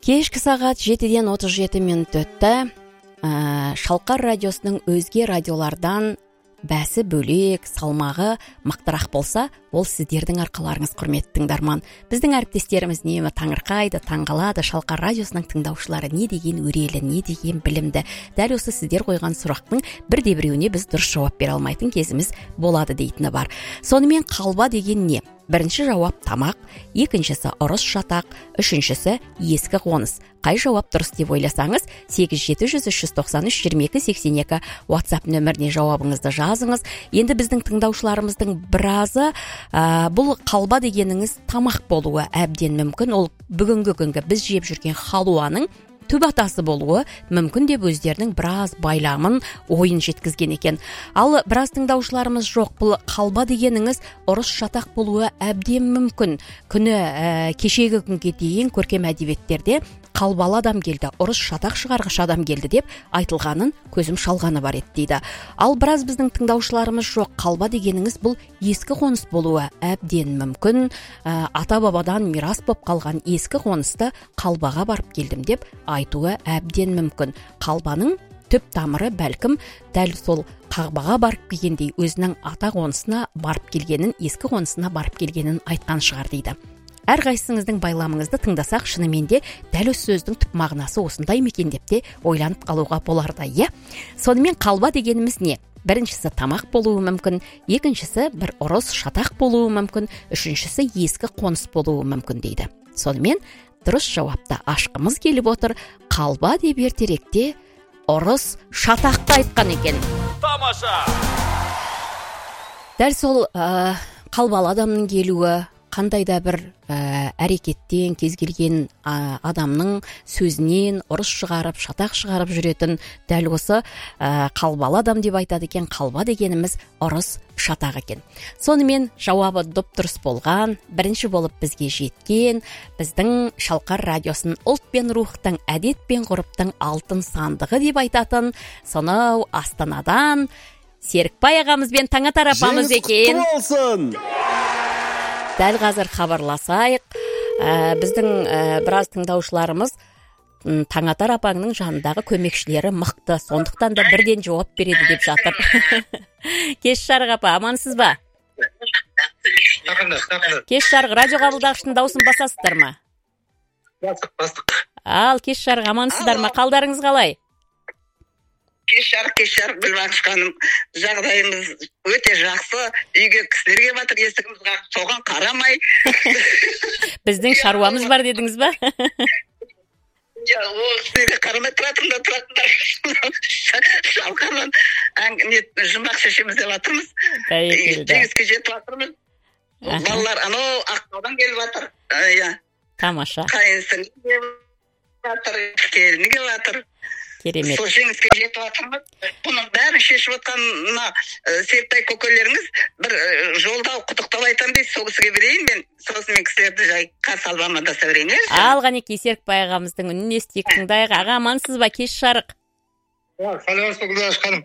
Кешкі сағат 7-ден 37 минут өтті. Шалқар радиосының өзге радиолардан бәсі бөлек, салмағы мақтырақ болса, ол сіздердің арқаларыңыз, құрметті тыңдарман. Біздің әріптестеріміз немі таңырқайды, таңғалады, Шалқар радиосының тыңдаушылары не деген өрелі, не деген білімді. Дәл осы сіздер қойған сұрақтың бірде-біреуіне біз дұрыс жауап бере алмайтын кезіміз болады дейтіні бар. Сонымен қалба деген не? Бірінші жауап тамақ, екіншісі ұрыс шатақ, үшіншісі ескі қоныс. Қай жауап дұрыс деп ойласаңыз, 8700-393-22-82 WhatsApp нөміріне жауабыңызды жазыңыз. Енді біздің тыңдаушыларымыздың біразы бұл қалба дегеніңіз тамақ болуы әбден мүмкін. Ол бүгінгі күнгі біз жеп жүрген халуаның түп атасы болуы мүмкін деп өздерінің біраз байламын ойын жеткізген екен. Ал біраз тыңдаушыларымыз жоқ, бұл қалба дегеніңіз ұрыс шатақ болуы әбден мүмкін. Күні кешегі күнге дейін көркем әдебиеттерде қалбалы адам келді, ұрыс шатақ шығарғыш адам келді деп айтылғанын көзім шалғаны бар еді дейді. Ал біраз біздің тыңдаушыларымыз жоқ, қалба дегеніңіз бұл ескі қоныс болуы әбден мүмкін. Ата-бабадан мирас боп қалған ескі қонысты қалбаға барып келдім деп айтуы әбден мүмкін. Қалбаның түп тамыры бәлкім дәл сол қағбаға барып келгендей өзінің ата қонысына барып келгенін, ескі қонысына барып келгенін айтқан шығар дейді. Әрқайсыңыздың байламыңызды тыңдасақ, шынымен де дәл осы сөздің түп мағынасы осындай мекен деп те ойланып қалуға боларда, иә? Сонымен қалба дегеніміз не? Біріншісі тамақ болуы мүмкін, екіншісі бір ұрыс шатақ болуы мүмкін, үшіншісі ескі қоныс болуы мүмкін дейді. Сонымен дұрыс жауапты ашқымыз келіп отыр. Қалба деп ертеректе ұрыс шатақты айтқан екен. Тамаша! Дәл сол қалбалы адамның келуі, қандай да бір әрекеттен, кез келген адамның сөзінен ұрыс шығарып, шатақ шығарып жүретін дәл осы қалбалы адам деп айтады екен. Қалба дегеніміз ұрыс шатақ екен. Сонымен жауабы дұп-дұрыс болған, бірінші болып бізге жеткен біздің Шалқар радиосын ұлт пен рухтың, әдет пен ғұрыптың алтын сандығы деп айтатын сонау Астанадан Серікбай ағамызбен Таңатар апамыз екен. Жеңіс құтты болсын! Дәл қазір хабарласайық. Біздің біраз тыңдаушыларымыз Таңатар апаңның жанындағы көмекшілері мықты, сондықтан да бірден жауап береді деп жатыр. Кеш жарық апа, амансыз ба? Кеш жарық, радио қабылдағыштың дауысын басасыздар ма? Бастық. Ал, кеш жарық, амансыздар ма? Қалдарыңыз қалай? Кеш жарық Гүлбақыш ханым, жағдайымыз өте жақсы. Үйге кісілер келіп жатыр, есігіміз қағып, соған қарамай. Біздің шаруамыз бар дедіңіз ба? Ол кісілерге қарамай тұратындар. Шалқардан жұмбақ шешеміз деп жатырмыз. Жеңіске жетіп жатырмыз. Балалар анау Ақтаудан келіп жатыр. Тамаша. Қайынсың келіп жатыр, келіні келіп жатыр. Керемет. Сол жеңіске жетіп жатырмыз. Бұның бәрін шешіп отқан Серікбай көкелеріңіз бір жолдау құттықтау айтамын дейді, сол кісіге берейін мен. Сосын мен кісілерді жай қарсы алып амандаса берейін. Ал қанекей Серікбай ағамыздың үнін естейік, тыңдайық. Аға, амансыз ба? Кеш жарық. Саламатсыз ба Гүлбақыш ханым?